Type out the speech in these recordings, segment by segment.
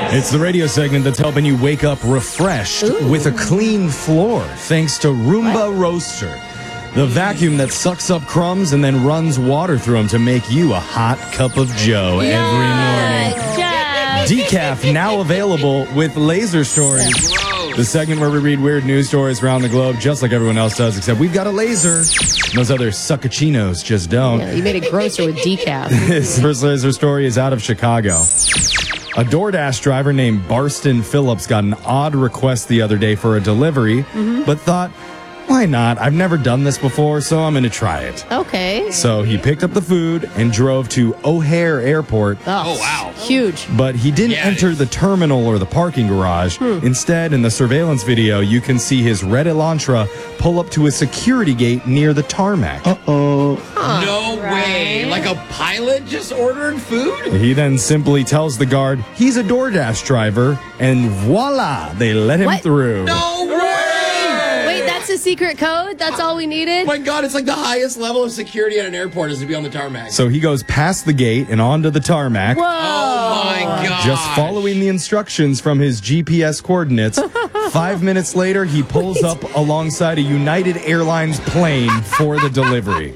It's the radio segment that's helping you wake up refreshed with a clean floor, thanks to Roomba Roaster, the vacuum that sucks up crumbs and then runs water through them to make you a hot cup of joe every morning. Decaf now available with laser stories. The segment where we read weird news stories around the globe, just like everyone else does, except we've got a laser. Those other succachinos just don't. Yeah, you made it grosser with decaf. His first laser story is out of Chicago. A DoorDash driver named Barston Phillips got an odd request the other day for a delivery, but thought, why not? I've never done this before, so I'm going to try it. Okay. So he picked up the food and drove to O'Hare Airport. Oh, wow. Huge. But he didn't enter the terminal or the parking garage. Instead, in the surveillance video, you can see his red Elantra pull up to a security gate near the tarmac. No way. Like a pilot just ordered food? He then simply tells the guard he's a DoorDash driver, and voila, they let him through. No way! Wait, that's a secret code? That's all we needed? My God, it's like the highest level of security at an airport is to be on the tarmac. So he goes past the gate and onto the tarmac. Whoa. Oh my God. Just following the instructions from his GPS coordinates. 5 minutes later, he pulls up alongside a United Airlines plane for the delivery.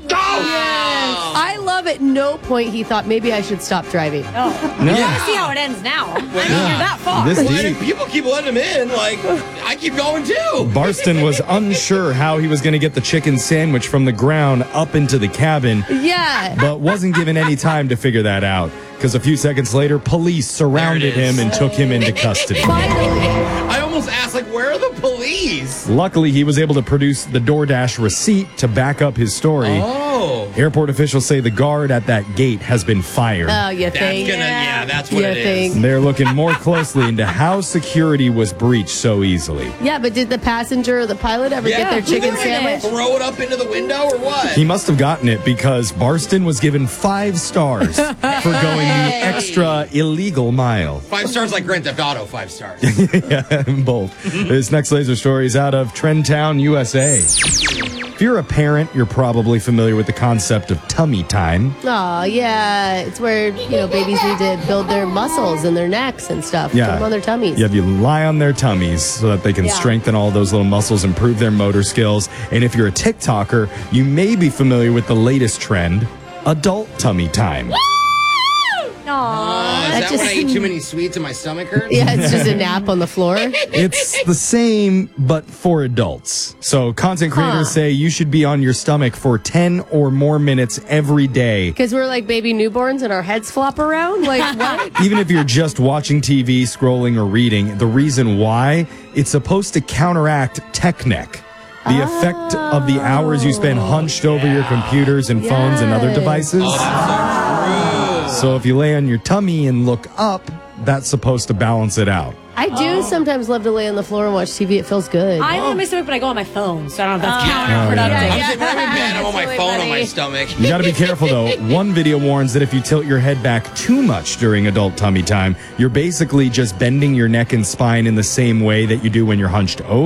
I love at no point he thought maybe I should stop driving. Oh. No. You gotta see how it ends now. I mean, you're that far. This Well, deep. if people keep letting him in, like, I keep going too. Barston was unsure how he was going to get the chicken sandwich from the ground up into the cabin, Yeah. but wasn't given any time to figure that out. Because a few seconds later, police surrounded him and took him into custody. Finally. I almost asked, like, where are the police? Luckily, he was able to produce the DoorDash receipt to back up his story. Oh. Airport officials say the guard at that gate has been fired. Oh, you That's think? that's what You it is. think? They're looking more closely into how security was breached so easely. Yeah, but did the passenger or the pilot ever get their chicken sandwich? Throw it up into the window or what? He must have gotten it because Barston was given 5 stars for going the extra illegal mile. 5 stars like Grand Theft Auto, 5 stars. Yeah, both. This next laser story is out of Trentown, USA. If you're a parent, you're probably familiar with the concept of tummy time. Oh, yeah. It's where, babies need to build their muscles and their necks and stuff. Yeah. Put them on their tummies. You lie on their tummies so that they can strengthen all those little muscles, improve their motor skills. And if you're a TikToker, you may be familiar with the latest trend, adult tummy time. Aw. Is that just- when I eat too many sweets and my stomach hurts? Yeah, it's just a nap on the floor. It's the same, but for adults. So content creators say you should be on your stomach for 10 or more minutes every day. Because we're like baby newborns and our heads flop around? Like, what? Even if you're just watching TV, scrolling, or reading, the reason why, it's supposed to counteract tech neck. The effect of the hours you spend hunched over your computers and phones and other Yes. devices. So if you lay on your tummy and look up, that's supposed to balance it out. I do sometimes love to lay on the floor and watch TV. It feels good. I lay on my stomach, but I go on my phone, so I don't know if that's I'm counterproductive. sitting when I'm in bed, I'm on my really phone on funny. my stomach. You got to be careful, though. One video warns that if you tilt your head back too much during adult tummy time, you're basically just bending your neck and spine in the same way that you do when you're hunched over.